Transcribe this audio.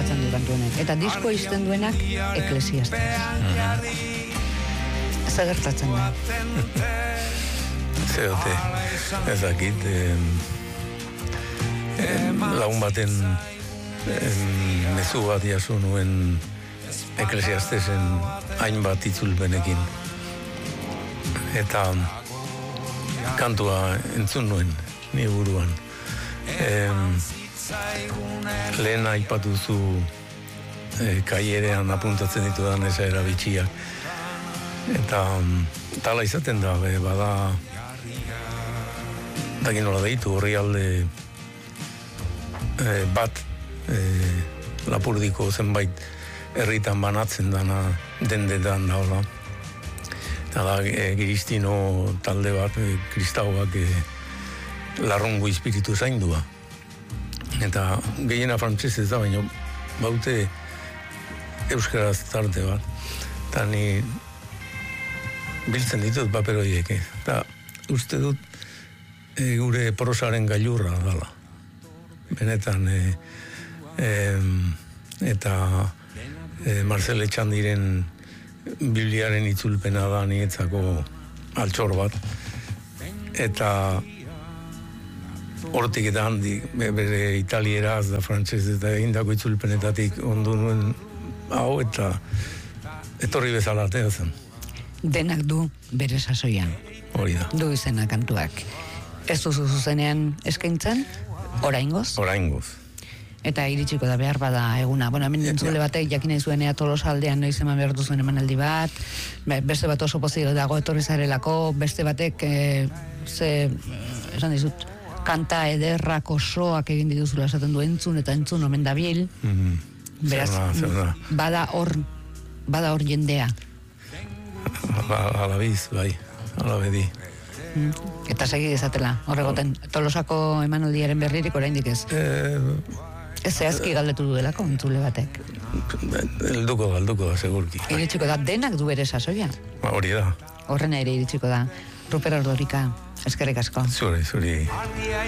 grabatzen du kantu honek. Eta disko izten duenak Eklesiastes. Zer gertatzen da? Zeote, ezakit, lagun baten mezu bat jaso nuen Eklesiastesen hainbat itzulpenekin. Eta kantua entzun nuen, ni buruan. Lehen aipatuzu kaierean apuntatzen ditudan esaera bitxiak. Eta tala izaten da, bada dakin nola deitu horri alde bat Lapurdiko zenbait herritan banatzen dana dendetan da hola. Eta da Kristino talde bat, kristauak larrongo espiritu zaindua. Eta gehiena frantsesez da, baina baute euskaraz tarte bat. Eta ni biltzen ditut paper horiek. Eta uste dut gure prosaren gailurra dala. Benetan, eta Marcel Etxandiren Bibliaren itzulpena da nietzako altxor bat. Eta hortik eta handik, bere italieraz da frantsez eta egindako itzulpenetatik ondu nuen hau eta etorri bezala atea zen. Denak du bere sasoian. Hori da. Du izena kantuak. Ez duzu zuzenean eskaintzen? Oraingoz? Oraingoz. Eta iritsiko da behar bada eguna. Bueno, hemen entzule batek jakinei zuenea Tolosa aldean noiz eman behar duzuen emanaldi bat, beste bat oso pozik dago etorri zarelako, beste batek esan dizut, kanta ederrak osoak egin dituzula esaten du entzun eta entzun omen dabil. Beraz, bada hor jendea. Alabiz, bai, alabedi. Eta segi dezatela, horregoten, Tolosako emanaldiaren berririk oraindik ez. Ez zehazki galdetu duelako entzule batek. Helduko da, segurki. Iritsiko da, denak du ere sasoia. Hori da. Horrena ere iritsiko da. Ruper Ordorika, eskerrik asko. Zuri.